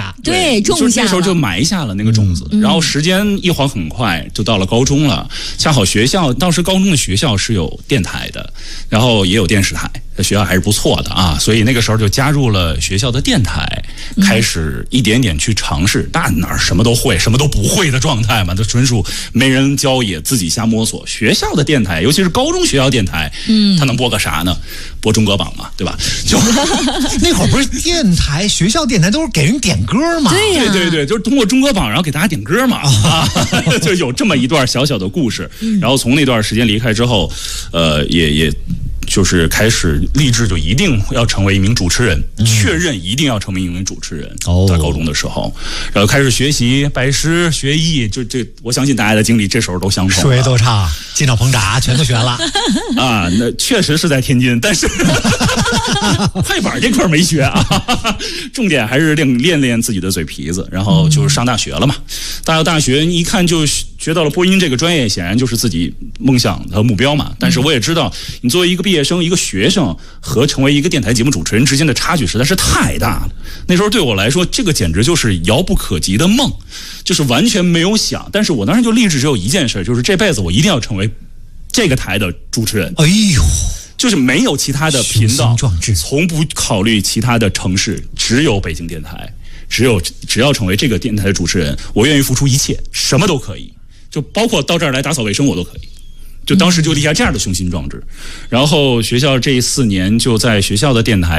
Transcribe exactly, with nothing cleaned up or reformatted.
下， 对，种下那时候就埋下了那个种子。嗯、然后时间一晃很快，就到了高中了。恰好学校当时高中的学校是有电台的，然后也有电视台，学校还是不错的啊。所以那个时候就加入了学校的电台，开始一点点去尝试。那哪什么都会，什么都不会的状态嘛，这纯属没人教也自己瞎摸索。学校的电台，尤其是高中学校电台，嗯，它能播个啥呢？播中歌榜嘛，对吧？就那会儿不是电台，学校电台都是给人点歌嘛？ 对呀、啊，对对对，就是通过中歌榜，然后给大家点歌嘛，啊，就有这么一段小小的故事。然后从那段时间离开之后，呃，也也。就是开始立志，就一定要成为一名主持人，嗯、确认一定要成为一名主持人。哦，在高中的时候，然后开始学习拜师学艺，就这，我相信大家的经历这时候都相同。 数学都差，电脑膨炸全都学了啊，那确实是在天津，但是快板这块没学啊，重点还是练练练自己的嘴皮子。然后就是上大学了嘛，大到大学一看就学到了播音这个专业，显然就是自己梦想和目标嘛。但是我也知道，你作为一个毕业生、一个学生和成为一个电台节目主持人之间的差距实在是太大了。那时候对我来说，这个简直就是遥不可及的梦，就是完全没有想。但是我当时就立志只有一件事，就是这辈子我一定要成为这个台的主持人。 哎呦！ 就是没有其他的频道，从不考虑其他的城市，只有北京电台，只有只要成为这个电台的主持人，我愿意付出一切，什么都可以，就包括到这儿来打扫卫生我都可以。就当时就立下这样的雄心壮志，然后学校这四年就在学校的电台